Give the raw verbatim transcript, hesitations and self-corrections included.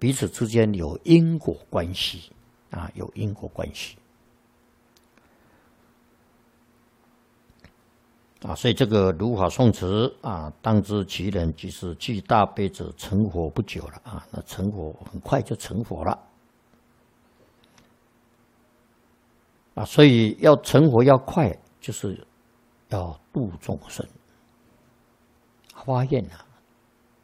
彼此之间有因果关系啊，有因果关系啊，所以这个如法宋词啊，当知其人即是具大悲者，成佛不久了啊，那成佛很快就成佛了啊，所以要成佛要快，就是要度众生，发愿啊。